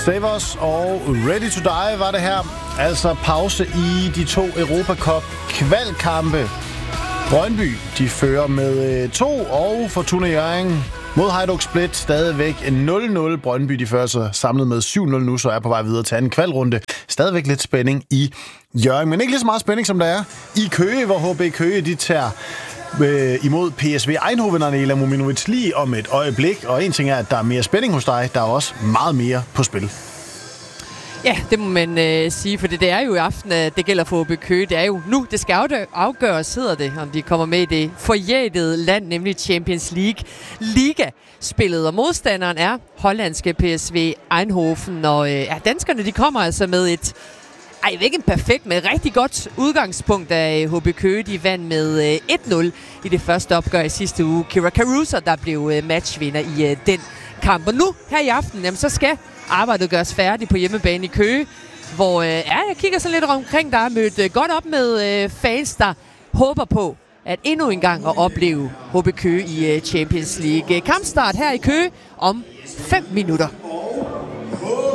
Save Us og Ready to Die var det her. Altså pause i de 2 Europa Cup kvalkampe. Brøndby, de fører med 2, og Fortuna Hjørring mod Hajduk Split stadigvæk 0-0. Brøndby, de fører sig samlet med 7-0 nu, så er på vej videre til anden kvalrunde. Stadigvæk lidt spænding i Hjørring, men ikke lige så meget spænding, som der er i Køge, hvor HB Køge, de tager imod PSV Eindhoven, Anela Mominovic, lige om et øjeblik. Og en ting er, at der er mere spænding hos dig, der er også meget mere på spil. Ja, det må man sige, for det er jo i aften, at det gælder for HB Køge. Det er jo nu, det skal afgøres, hedder det, om de kommer med i det forjættede land, nemlig Champions League Liga-spillet. Og modstanderen er hollandske PSV Eindhoven, og danskerne, de kommer altså med et ikke en perfekt, men rigtig godt udgangspunkt af HB Køge. De vandt med 1-0 i det første opgør i sidste uge. Kira Caruso, der blev matchvinder i den kamp. Og nu, her i aften, jamen, så skal arbejdet gøres færdigt på hjemmebane i Køge, hvor jeg kigger så lidt omkring, der er mødt godt op med fans, der håber på at endnu en gang at opleve HB Køge i Champions League. Kampstart her i Køge om 5 minutter.